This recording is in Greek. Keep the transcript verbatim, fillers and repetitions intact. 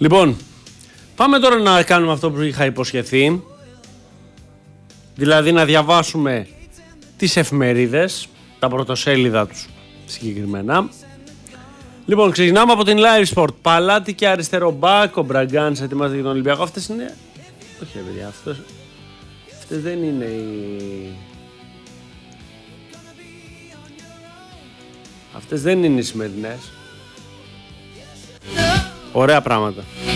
Λοιπόν, πάμε τώρα να κάνουμε αυτό που είχα υποσχεθεί. Δηλαδή να διαβάσουμε τις εφημερίδες, τα πρωτοσέλιδα τους συγκεκριμένα. Λοιπόν, ξεκινάμε από την Live Sport. Παλάτι και αριστερό μπακ. Ο Μπραγκάνς ετοιμάζεται για τον Ολυμπιακό. Αυτές είναι. Όχι, παιδιά, αυτές. Αυτές δεν είναι οι. Αυτές δεν είναι οι σημερινές. Ωραία πράγματα.